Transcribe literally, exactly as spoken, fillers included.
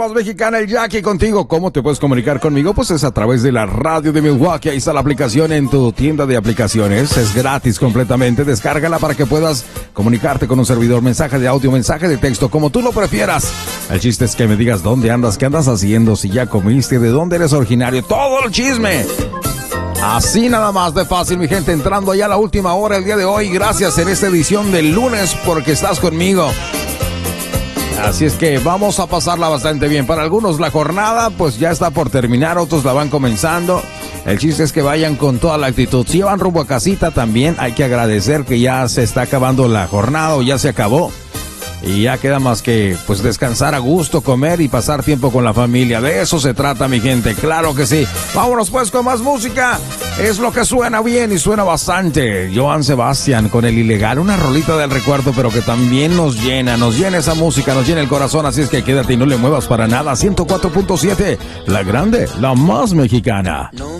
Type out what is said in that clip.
Voz Mexicana, el Jackie contigo. ¿Cómo te puedes comunicar conmigo? Pues es a través de la radio de Milwaukee. Ahí está la aplicación en tu tienda de aplicaciones. Es gratis completamente. Descárgala para que puedas comunicarte con un servidor. Mensaje de audio, mensaje de texto, como tú lo prefieras. El chiste es que me digas dónde andas, qué andas haciendo, si ya comiste, de dónde eres originario. Todo el chisme. Así nada más de fácil, mi gente. Entrando ya a la última hora el día de hoy. Gracias en esta edición del lunes porque estás conmigo. Así es que vamos a pasarla bastante bien. Para algunos la jornada pues ya está por terminar, otros la van comenzando. El chiste es que vayan con toda la actitud. Si van rumbo a casita también hay que agradecer que ya se está acabando la jornada o ya se acabó. Y ya queda más que pues descansar a gusto, comer y pasar tiempo con la familia. De eso se trata, mi gente, claro que sí. Vámonos pues con más música. Es lo que suena bien y suena bastante. Joan Sebastián con El Ilegal, una rolita del recuerdo, pero que también nos llena, nos llena esa música, nos llena el corazón. Así es que quédate y no le muevas para nada. ciento cuatro punto siete, la grande, la más mexicana. No